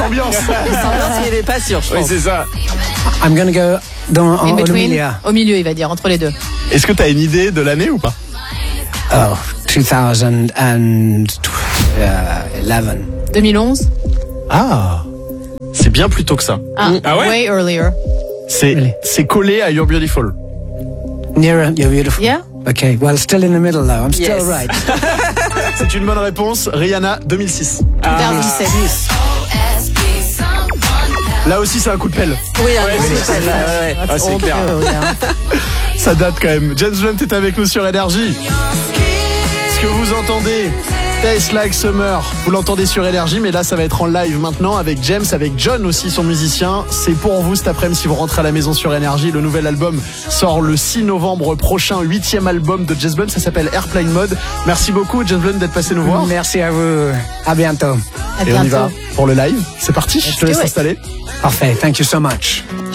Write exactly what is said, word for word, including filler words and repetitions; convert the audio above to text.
s'ambiance. Il s'ambiance, il n'est pas sûr, je pense. Oui, c'est ça. I'm gonna go dans In au between, milieu. au milieu, il va dire, entre les deux. Est-ce que tu as une idée de l'année ou pas? Oh, two thousand eleven. deux mille onze. Ah, c'est bien plus tôt que ça. Ah, Ah ouais? way earlier. C'est Really? c'est collé à You're Beautiful. Nearer, you're beautiful. Yeah. Okay, well, still in the middle though. I'm still Yes. right. C'est une bonne réponse. Rihanna, deux mille six. deux mille dix-sept. Là aussi, c'est un coup de pelle. Oui, un Ouais, coup de c'est pelle, ouais, ouais. Ah, c'est clair. Ça date quand même. James Blunt est avec nous sur Énergie. Ce que vous entendez, Taste Like Summer, vous l'entendez sur Énergie, mais là ça va être en live maintenant avec James, avec John aussi, son musicien. C'est pour vous cet après-midi si vous rentrez à la maison sur Énergie. Le nouvel album sort le six novembre prochain, huitième album de James Blunt, ça s'appelle Airplane Mode. Merci beaucoup James Blunt d'être passé nous voir. Merci à vous. À bientôt. À Et on y va bientôt. pour le live. C'est parti, je te do laisse it. t'installer. Parfait. Thank you so much.